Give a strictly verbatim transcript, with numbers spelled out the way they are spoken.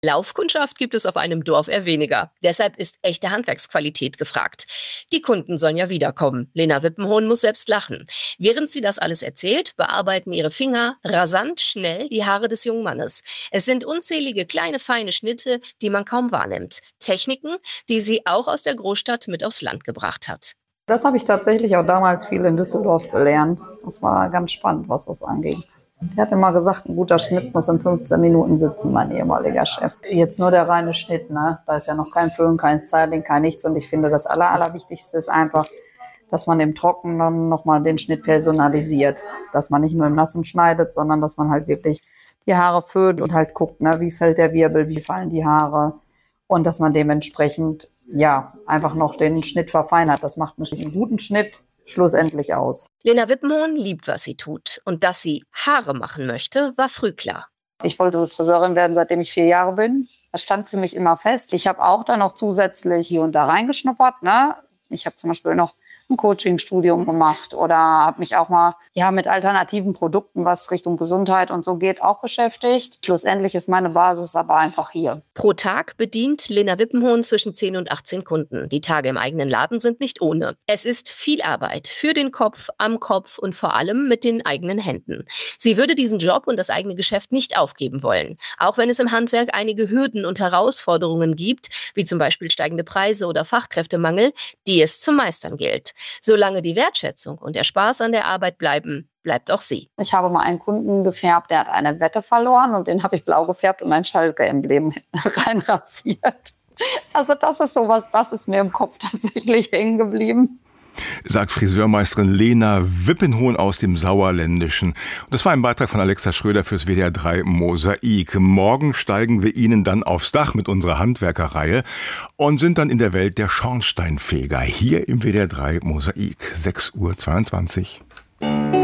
Laufkundschaft gibt es auf einem Dorf eher weniger. Deshalb ist echte Handwerksqualität gefragt. Die Kunden sollen ja wiederkommen. Lena Wippenhohn muss selbst lachen. Während sie das alles erzählt, bearbeiten ihre Finger rasant schnell die Haare des jungen Mannes. Es sind unzählige kleine, feine Schnitte, die man kaum wahrnimmt. Techniken, die sie auch aus der Großstadt mit aufs Land gebracht hat. Das habe ich tatsächlich auch damals viel in Düsseldorf gelernt. Das war ganz spannend, was das angeht. Er hat immer gesagt, ein guter Schnitt muss in fünfzehn Minuten sitzen, mein ehemaliger Chef. Jetzt nur der reine Schnitt, ne? Da ist ja noch kein Föhn, kein Styling, kein nichts. Und ich finde, das Aller, Allerwichtigste ist einfach, dass man im Trockenen nochmal den Schnitt personalisiert. Dass man nicht nur im Nassen schneidet, sondern dass man halt wirklich die Haare föhnt und halt guckt, ne? Wie fällt der Wirbel, wie fallen die Haare. Und dass man dementsprechend, ja, einfach noch den Schnitt verfeinert. Das macht einen guten Schnitt schlussendlich aus. Lena Wippenhohn liebt, was sie tut. Und dass sie Haare machen möchte, war früh klar. Ich wollte Friseurin werden, seitdem ich vier Jahre bin. Das stand für mich immer fest. Ich habe auch dann noch zusätzlich hier und da reingeschnuppert. Ne? Ich habe zum Beispiel noch ein Coaching-Studium gemacht oder habe mich auch mal ja, mit alternativen Produkten, was Richtung Gesundheit und so geht, auch beschäftigt. Schlussendlich ist meine Basis aber einfach hier. Pro Tag bedient Lena Wippenhohn zwischen zehn und achtzehn Kunden. Die Tage im eigenen Laden sind nicht ohne. Es ist viel Arbeit für den Kopf, am Kopf und vor allem mit den eigenen Händen. Sie würde diesen Job und das eigene Geschäft nicht aufgeben wollen. Auch wenn es im Handwerk einige Hürden und Herausforderungen gibt, wie zum Beispiel steigende Preise oder Fachkräftemangel, die es zu meistern gilt. Solange die Wertschätzung und der Spaß an der Arbeit bleiben, bleibt auch sie. Ich habe mal einen Kunden gefärbt, der hat eine Wette verloren und den habe ich blau gefärbt und ein Schalke-Emblem reinrasiert. Also das ist sowas, das ist mir im Kopf tatsächlich hängen geblieben. Sagt Friseurmeisterin Lena Wippenhohn aus dem Sauerländischen. Und das war ein Beitrag von Alexa Schröder fürs W D R drei Mosaik. Morgen steigen wir Ihnen dann aufs Dach mit unserer Handwerkerreihe und sind dann in der Welt der Schornsteinfeger hier im W D R drei Mosaik. sechs Uhr zweiundzwanzig.